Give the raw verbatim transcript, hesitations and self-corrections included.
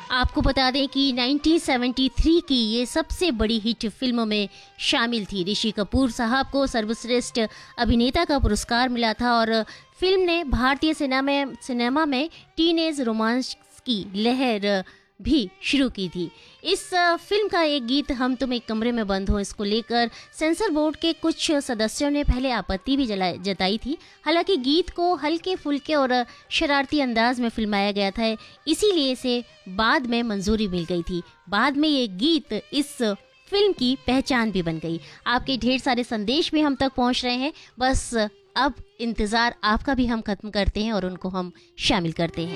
आपको बता दें कि उन्नीस सौ तिहत्तर की ये सबसे बड़ी हिट फिल्मों में शामिल थी। ऋषि कपूर साहब को सर्वश्रेष्ठ अभिनेता का पुरस्कार मिला था और फिल्म ने भारतीय सिनेमा में सिनेमा में टीनेज रोमांस की लहर भी शुरू की थी। इस फिल्म का एक गीत हम तुम एक कमरे में बंद हो, इसको लेकर सेंसर बोर्ड के कुछ सदस्यों ने पहले आपत्ति भी जताई थी। हालांकि गीत को हल्के फुल्के और शरारती अंदाज में फिल्माया गया था, इसीलिए इसे बाद में मंजूरी मिल गई थी। बाद में ये गीत इस फिल्म की पहचान भी बन गई। आपके ढेर सारे संदेश भी हम तक पहुंच रहे हैं, बस अब इंतजार आपका भी हम खत्म करते हैं और उनको हम शामिल करते हैं।